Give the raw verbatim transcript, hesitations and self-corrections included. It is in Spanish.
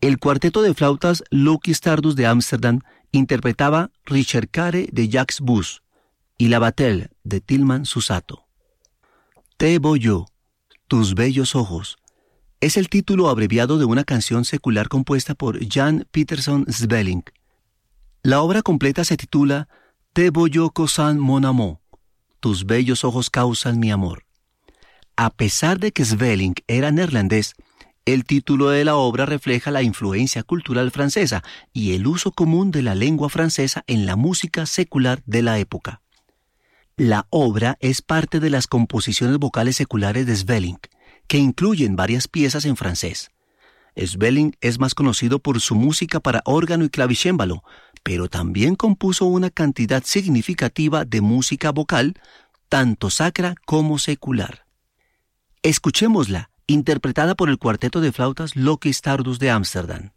El cuarteto de flautas Lucky Stardust de Ámsterdam interpretaba Ricercare de Jacques Bus y La Battelle de Tilman Susato. Te voglio, tus bellos ojos, es el título abreviado de una canción secular compuesta por Jan Peterson Svelling. La obra completa se titula Te voglio causan mon amour, tus bellos ojos causan mi amor. A pesar de que Svelling era neerlandés, el título de la obra refleja la influencia cultural francesa y el uso común de la lengua francesa en la música secular de la época. La obra es parte de las composiciones vocales seculares de Svelling, que incluyen varias piezas en francés. Svelling es más conocido por su música para órgano y clavicémbalo, pero también compuso una cantidad significativa de música vocal, tanto sacra como secular. Escuchémosla, interpretada por el cuarteto de flautas Lucky Stardust de Ámsterdam.